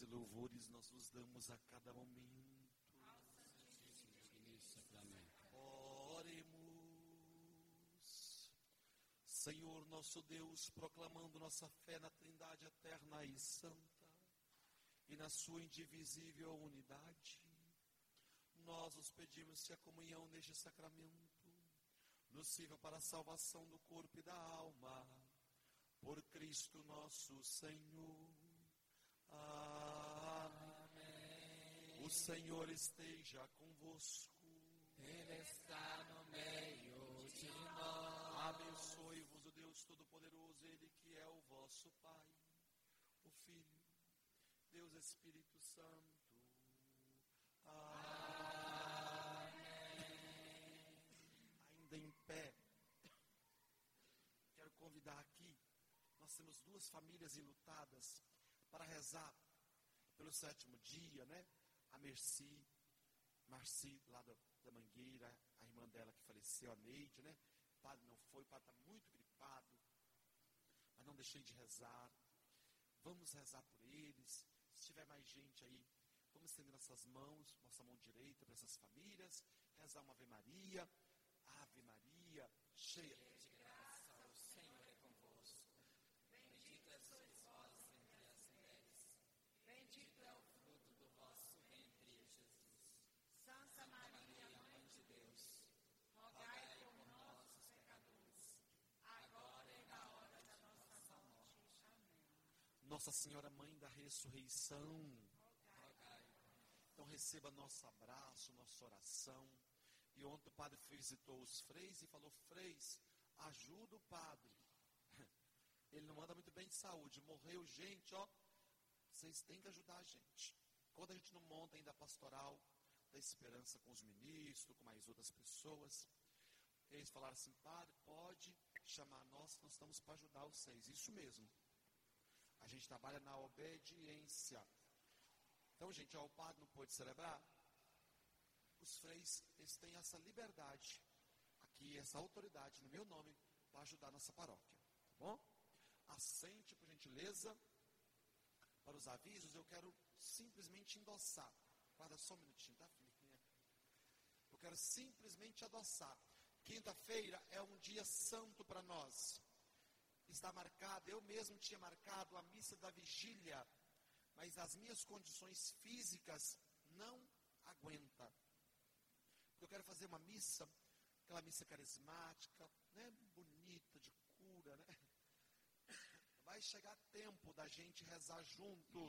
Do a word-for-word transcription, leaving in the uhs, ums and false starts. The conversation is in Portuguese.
louvores nós os damos a cada momento. Oremos. Senhor nosso Deus, proclamando nossa fé na Trindade eterna e santa e na sua indivisível unidade, nós os pedimos que a comunhão neste sacramento nos sirva para a salvação do corpo e da alma, por Cristo nosso Senhor. Amém. O Senhor esteja convosco. Ele está no meio de nós. Abençoe-vos o Deus Todo-Poderoso, Ele que é o vosso Pai, o Filho, Deus Espírito Santo. Amém. Ainda em pé, quero convidar aqui, nós temos duas famílias enlutadas para rezar pelo sétimo dia, né? A Merci, Marci, lá da, da Mangueira, a irmã dela que faleceu, a Neide, né? O padre não foi, o padre está muito gripado, mas não deixei de rezar. Vamos rezar por eles. Se tiver mais gente aí, vamos estender nossas mãos, nossa mão direita para essas famílias, rezar uma Ave Maria. Ave Maria, cheia de graça, o Senhor é convosco. Bendita sois vós entre as mulheres. Bendito é o fruto do vosso ventre, Jesus. Santa Maria, Mãe de Deus, rogai por nós, os pecadores, agora e na hora da nossa morte. Amém. Nossa Senhora Mãe da Ressurreição, rogai. Então receba nosso abraço, nossa oração. E ontem o padre visitou os freis e falou: freis, ajuda o padre. Ele não anda muito bem de saúde, morreu gente, ó. Vocês têm que ajudar a gente. Quando a gente não monta ainda a pastoral da esperança com os ministros, com mais outras pessoas, eles falaram assim: padre, pode chamar nós, nós estamos para ajudar vocês. Isso mesmo. A gente trabalha na obediência. Então, gente, ó, o padre não pôde celebrar. Os freis, eles têm essa liberdade, aqui, essa autoridade, no meu nome, para ajudar a nossa paróquia. Tá bom? Assente, por gentileza, para os avisos. Eu quero simplesmente endossar. Guarda só um minutinho, tá, Felipe? Eu quero simplesmente adoçar. Quinta-feira é um dia santo para nós. Está marcado, eu mesmo tinha marcado a missa da vigília, mas as minhas condições físicas não aguentam. Eu quero fazer uma missa, aquela missa carismática, né, bonita, de cura, né? Vai chegar tempo da gente rezar juntos.